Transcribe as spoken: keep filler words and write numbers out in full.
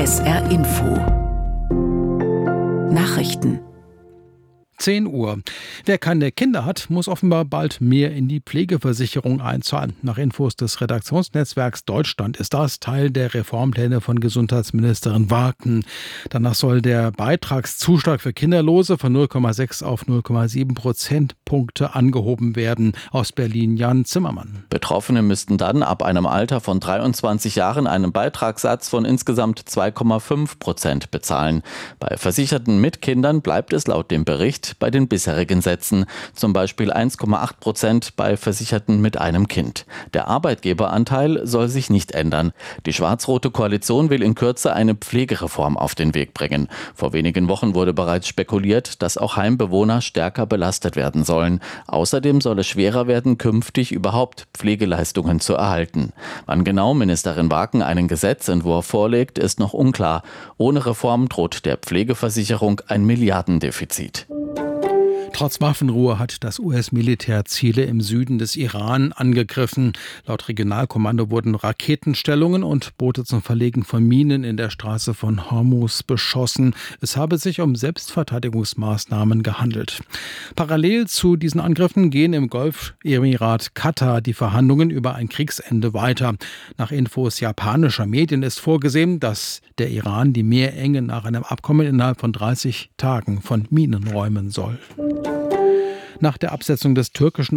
S R Info Nachrichten. zehn Uhr. Wer keine Kinder hat, muss offenbar bald mehr in die Pflegeversicherung einzahlen. Nach Infos des Redaktionsnetzwerks Deutschland ist das Teil der Reformpläne von Gesundheitsministerin Wagen. Danach soll der Beitragszuschlag für Kinderlose von null Komma sechs auf null Komma sieben Prozentpunkte angehoben werden. Aus Berlin Jan Zimmermann. Betroffene müssten dann ab einem Alter von dreiundzwanzig Jahren einen Beitragssatz von insgesamt zwei Komma fünf Prozent bezahlen. Bei Versicherten mit Kindern bleibt es laut dem Bericht bei den bisherigen Sätzen, zum Beispiel eins Komma acht Prozent bei Versicherten mit einem Kind. Der Arbeitgeberanteil soll sich nicht ändern. Die schwarz-rote Koalition will in Kürze eine Pflegereform auf den Weg bringen. Vor wenigen Wochen wurde bereits spekuliert, dass auch Heimbewohner stärker belastet werden sollen. Außerdem soll es schwerer werden, künftig überhaupt Pflegeleistungen zu erhalten. Wann genau Ministerin Wagen einen Gesetzentwurf vorlegt, ist noch unklar. Ohne Reform droht der Pflegeversicherung ein Milliardendefizit. Trotz Waffenruhe hat das U S-Militär Ziele im Süden des Iran angegriffen. Laut Regionalkommando wurden Raketenstellungen und Boote zum Verlegen von Minen in der Straße von Hormuz beschossen. Es habe sich um Selbstverteidigungsmaßnahmen gehandelt. Parallel zu diesen Angriffen gehen im Golfemirat Katar die Verhandlungen über ein Kriegsende weiter. Nach Infos japanischer Medien ist vorgesehen, dass der Iran die Meerenge nach einem Abkommen innerhalb von dreißig Tagen von Minen räumen soll. Nach der Absetzung des türkischen